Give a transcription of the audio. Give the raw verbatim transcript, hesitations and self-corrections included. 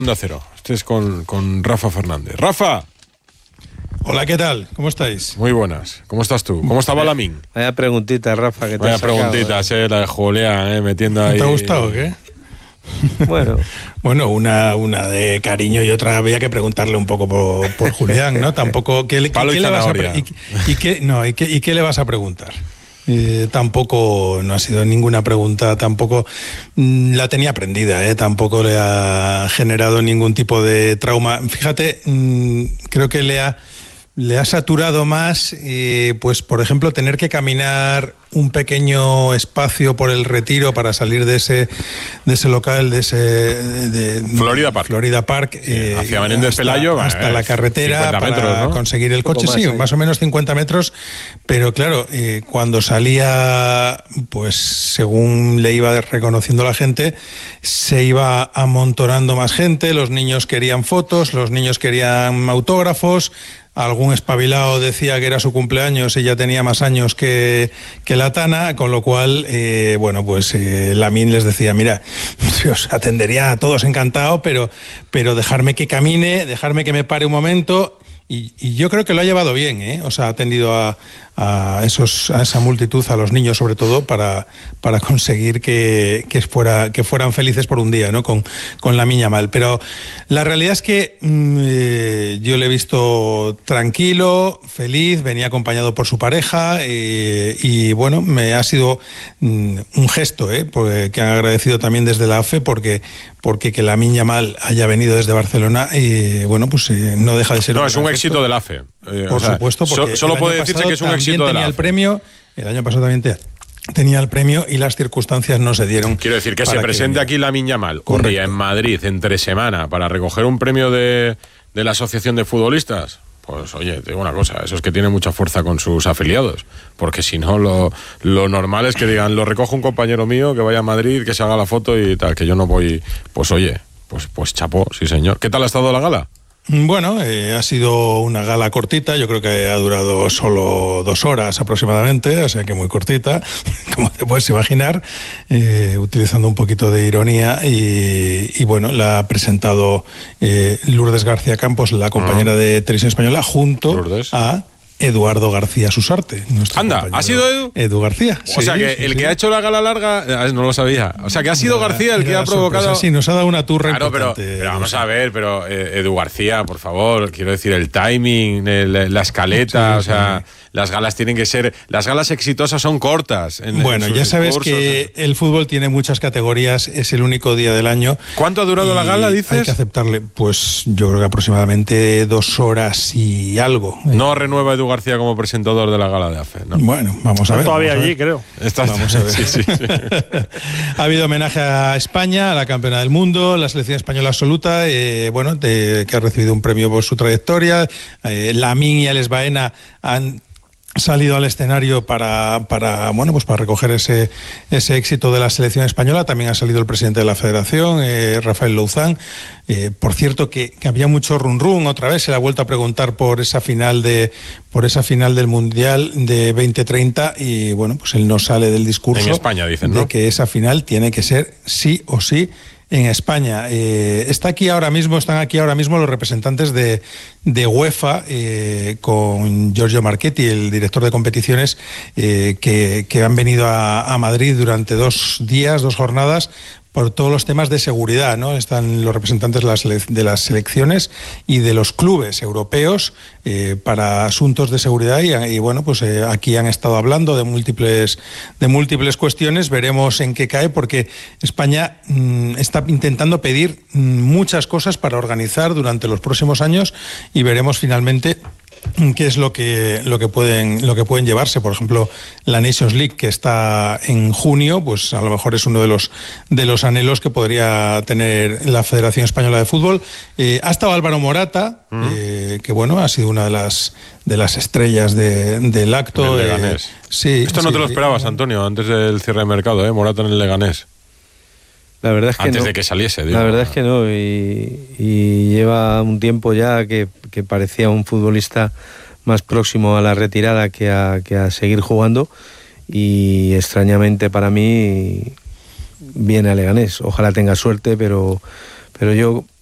Onda Cero. Este es con, con Rafa Fernández. ¡Rafa! Hola, ¿qué tal? ¿Cómo estáis? Muy buenas. ¿Cómo estás tú? ¿Cómo estaba Lamín? Vaya preguntita, Rafa, que te Vaya has sacado, preguntitas, eh, la de Julián, eh, metiendo ahí. ¿Te ha gustado o qué? Bueno, bueno, una, una de cariño y otra había que preguntarle un poco por, por Julián, ¿no? Tampoco ¿qué, Palo qué, y qué le vas a zanahoria. pre- y, y qué, no, y, qué, ¿y qué le vas a preguntar? Eh, tampoco no ha sido ninguna pregunta, tampoco mm, la tenía aprendida, ¿eh? Tampoco le ha generado ningún tipo de trauma. Fíjate, mm, creo que le ha le ha saturado más, eh, pues por ejemplo, tener que caminar un pequeño espacio por el Retiro para salir de ese de ese local, de ese de, Florida Park. Florida Park eh, Hacia Menéndez hasta, Pelayo, hasta eh, la carretera cincuenta para metros, ¿no? conseguir el coche, más, sí, ¿eh? más o menos cincuenta metros, pero claro, eh, cuando salía, pues según le iba reconociendo la gente, se iba amontonando más gente, los niños querían fotos, los niños querían autógrafos. Algún espabilado decía que era su cumpleaños y ya tenía más años que, que la Tana, con lo cual, eh, bueno, pues eh, Lamín les decía, mira, os atendería a todos encantado, pero, pero dejarme que camine, dejarme que me pare un momento. Y, y yo creo que lo ha llevado bien, ¿eh? O sea, ha atendido a, a, esos, a esa multitud, a los niños sobre todo, para, para conseguir que, que, fuera, que fueran felices por un día, ¿no? Con, con Lamine Yamal. Pero la realidad es que mmm, eh, yo le he visto tranquilo, feliz, venía acompañado por su pareja eh, y bueno, me ha sido mmm, un gesto, ¿eh? Porque, que han agradecido también desde la A F E porque, porque que Lamine Yamal haya venido desde Barcelona y bueno, pues eh, no deja de ser No, un es un gran éxito gesto. de la A F E. Eh, Por o sea, supuesto, porque so, solo el puede año decirse pasado que es un también éxito de tenía la A el F E. premio, el año pasado también te- tenía el premio y las circunstancias no se dieron. Quiero decir que se para presente que- aquí Lamine Yamal un Correcto. día en Madrid, entre semana, para recoger un premio de, de la Asociación de Futbolistas. Pues oye, te digo una cosa, eso es que tiene mucha fuerza con sus afiliados, porque si no, lo, lo normal es que digan, lo recoge un compañero mío, que vaya a Madrid, que se haga la foto y tal, que yo no voy. Pues oye, pues, pues chapó, sí señor. ¿Qué tal ha estado la gala? Bueno, eh, ha sido una gala cortita, yo creo que ha durado solo dos horas aproximadamente, o sea que muy cortita, como te puedes imaginar, eh, utilizando un poquito de ironía y, y bueno, la ha presentado eh, Lourdes García Campos, la compañera uh-huh. de Televisión Española, junto Lourdes. a Eduardo García Susarte. Anda, ¿ha sido Edu? Edu García. O sí, sea que sí, el sí. que ha hecho la gala larga, no lo sabía. O sea que ha sido Mira, García el que ha provocado. Sorpresa. Sí, nos ha dado una turra claro, pero, importante. pero vamos a ver, pero eh, Edu García, por favor, quiero decir, el timing, el, la escaleta, sí, o sea, sí. Las galas tienen que ser, las galas exitosas son cortas. En, bueno, en ya sabes discursos, que en... el fútbol tiene muchas categorías, es el único día del año. ¿Cuánto ha durado la gala, dices? Hay que aceptarle, pues yo creo que aproximadamente dos horas y algo. No renueva Edu García como presentador de la gala de A F E, ¿no? Bueno, vamos a ver. Todavía vamos a allí, ver. creo. Estás... Vamos a ver. Sí, sí, sí. Ha habido homenaje a España, a la campeona del mundo, la selección española absoluta, eh, bueno, de, que ha recibido un premio por su trayectoria. Eh, Lamine y Alex Baena han salido al escenario para, para bueno pues para recoger ese ese éxito de la selección española. También ha salido el presidente de la Federación, eh, Rafael Louzán. Eh, por cierto que, que había mucho run run, otra vez se le ha vuelto a preguntar por esa final de por esa final del Mundial de veinte treinta y bueno, pues él no sale del discurso en España, dicen, ¿no? de que esa final tiene que ser sí o sí en España. Eh, está aquí ahora mismo, están aquí ahora mismo los representantes de, de UEFA eh, con Giorgio Marchetti, el director de competiciones, eh, que, que han venido a, a Madrid durante dos días, dos jornadas, por todos los temas de seguridad, ¿no? Están los representantes de las, de las selecciones y de los clubes europeos eh, para asuntos de seguridad y, y bueno, pues eh, aquí han estado hablando de múltiples de múltiples cuestiones. Veremos en qué cae, porque España mmm, está intentando pedir mmm, muchas cosas para organizar durante los próximos años y veremos finalmente qué es lo que lo que pueden lo que pueden llevarse. Por ejemplo, la Nations League, que está en junio, pues a lo mejor es uno de los de los anhelos que podría tener la Federación Española de Fútbol. Eh, ha estado Álvaro Morata, mm. eh, que bueno, ha sido una de las de las estrellas de, del acto. El Leganés. Eh, sí, Esto no sí, te lo esperabas, Antonio, antes del cierre de mercado, ¿eh? Morata en el Leganés. La verdad es que Antes no. de que saliese, digo. La verdad es que no, y, y lleva un tiempo ya que, que parecía un futbolista más próximo a la retirada que a, que a seguir jugando, y extrañamente para mí viene a Leganés. Ojalá tenga suerte, pero, pero yo